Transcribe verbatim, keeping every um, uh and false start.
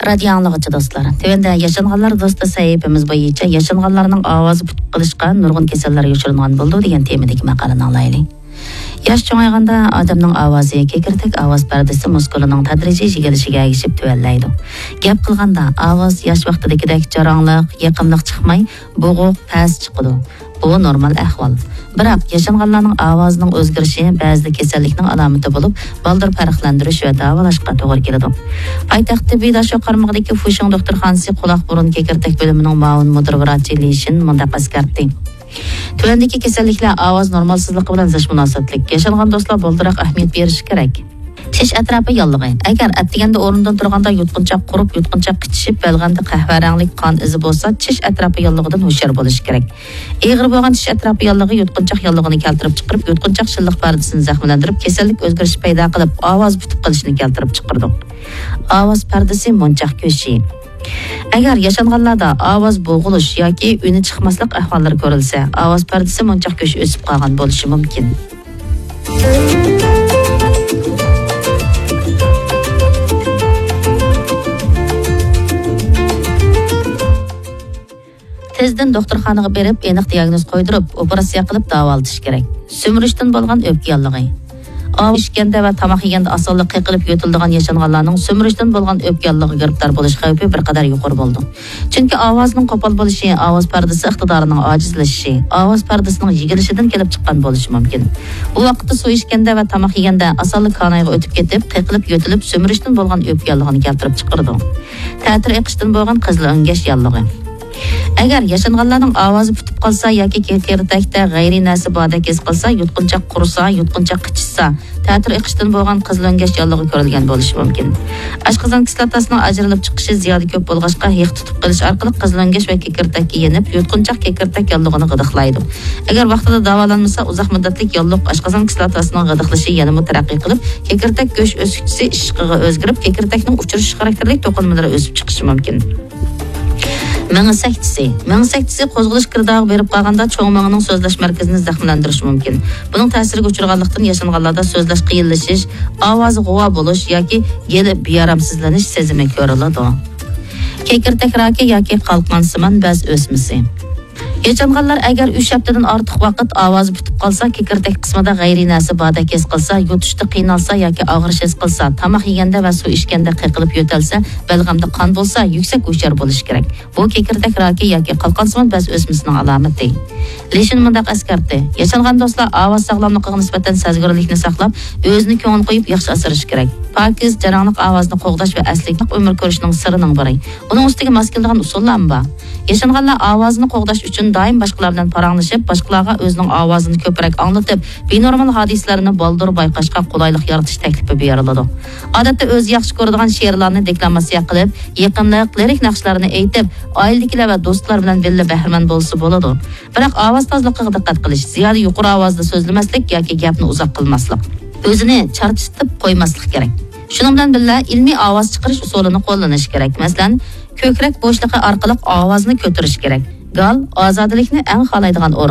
Radio anlıqçı dostlar. Tövende yaşanğanlar dostu sahibimiz boyunca yaşanğanlarning ovozi put qilishga nurg'un kasallar yo'shirilgan bo'ldi degan temadagi maqolani anglaylik. Yosh cho'ng'ayganda odamning ovozi kekirtak ovoz pardasi muskulining tadrijiy yigilishiga ergishib tuvallaydi. Gap qilganda ovoz yosh vaqtidagidek jarangliq, yiqimliq chiqmay, bo'g'uq, past chiqadi. Bu normal ahvol. Biroq yaşanğanlarning ovozining o'zgarishi ba'zida kasallikning alomati bo'lib, baldir farqlantirish va davolashga to'g'ri keladi. Poytaxt tibbiy dasho qarmog'idagi Fushing doktorxonasi quloq burun kekirtak bo'limining ma'mur mudir vrachi Lishin mundaq eskartdi. Tuvandagi kasalliklar ovoz normalsizligi bilan zish munosabatlik. Yaşanğan do'stlar boldiroq ahamiyat berish kerak. Tish atrofi yallig'i. Agar atdiganda o'rnidan turganda yutqunchoq qurib, yutqunchoq qichishib, balg'anda qahva rangli qon izi bo'lsa, tish atrofi yallig'idan hushyor bo'lish kerak. Eg'ir bo'lgan tish atrofi yallig'i yutqunchoq yallig'ini keltirib chiqarib, yutqunchoq shilliq pardasini zaxmlantirib, kasallik o'zgarishi paydo qilib, ovoz bitib qolishini keltirib chiqardi. Ovoz pardasi munchoq ko'shi. Agar yaşanğanlarda ovoz bo'g'ilish yoki uni chiqmaslik ahvollari ko'rilsa, ovoz pardasi munchoq ko'shi o'sib qolgan bo'lishi mumkin. Tezden doktorxonaga berib, aniq diagnoz qo'ydirib, operatsiya qilib davolatish kerak. So'mirishdan bo'lgan o'pka yallig'i. Ovoz ishganda va tamoq yeganda osonlik qiqilib yo'tildigan yaşanğanlarning so'mirishdan bo'lgan o'pka yallig'iga giribdor bo'lish xavfi bir qadar yuqori bo'ldi. Chunki ovozning qo'pol bo'lishi, ovoz pardasi iqtidorining ojizlashishi, ovoz pardasining yigilishidan kelib chiqqan bo'lishi mumkin. Bu vaqtda suv ichganda va tamoq yeganda osonlik qonayga o'tib ketib, qiqilib yo'tilib, so'mirishdan bo'lgan o'pka yallig'ini keltirib chiqardi. Ta'tir eqishdan bo'lgan qizil o'ngash yallig'i. Agar yaşanğanlarning ovozi bitib qolsa yoki keritakda g'ayri narsa borda kes qilsa, yutqunchoq qursa, yutqunchoq qichishsa, ta'tir eqishdan bo'lgan qizilongash yallig'i ko'rilgan bo'lishi mumkin. Ashqazon kislotasining ajralib chiqishi ziyoda ko'p bo'lg'achqa hiq tutib qilish orqali qizilongash va kekirtakka yenib, yutqunchoq kekirtak yallig'ini g'idiqlaydi. Agar vaqtida davolanmasa, uzoq muddatli yalliq ashqazon kislotasining g'idiqlishi yana taraqqiy qilib, kekirtak go'sht o'sgichisi ishqiga o'zgarib, kekirtakning uchirish xarakterli to'qilmalari o'sib chiqishi mumkin. Mengsaktisi. Mengsaktisi qo'zg'alish kirdog'i berib qolganda cho'ng mengning so'zlash markazini zaxmlantirishi mumkin. Buning ta'siriga uchraganlikdan yaşanğanlarda so'zlash qiyinlashish, ovozi g'uvo bo'lish yoki yeli beyaramsizlanish sezimi ko'riladi. Kekirtak raki yoki qalqonsimon baz o'smisi. Yaşanğanlar agar uch haftadan ortiq vaqt ovozi bitib qolsa, kekirtak qismida g'ayri narsa borda kes qilsa, yutishda qiynalsa yoki og'rish his qilsa, tamoq yeganda va suv ichganda qiqilib yo'talsa, balg'amda qon bo'lsa, yuksak hushyor bo'lish kerak. Bu kekirtak raki yoki qalqonsimon baz o'smisining alomati. Lekin mundaq eskartdi. Yaşanğan do'stlar ovoz sog'lomligiga nisbatan sezgirlikni saqlab, o'zini ko'ngil qo'yib yaxshi asrash kerak. Pokiz, jaranglik ovozni qo'g'dash va asliklik umr ko'rishning sirining biri. Uning ustiga mos keladigan usullar bor. Yaşanğanlar ovozni qo'g'dash uchun doim boshqalar bilan paranglashib, boshqalarga o'zining ovozini ko'proq anglatib, benormal hodisalarni baldur bayqashga qulaylik yaratish taklifi beriladi. Odatda o'zi yaxshi ko'radigan she'rlarni deklamatsiya qilib, yiqimliq lirik naqshlarini aytib, oilaliklar va do'stlar bilan birga bahramand bo'lsa bo'ladi. Biroq ovoz tozaligiga diqqat qilish, ziyoda yuqori ovozda so'zlamaslik yoki gapni uzoq qilmaslik. O'zini charchatib qo'ymaslik kerak. Shuning bilan birga ilmiy ovoz chiqarish usulini qo'llanish kerak. Masalan, ko'krak bo'shlig'i orqali ovozni ko'tarish kerak. Gal ozodalikni eng xohlaydigan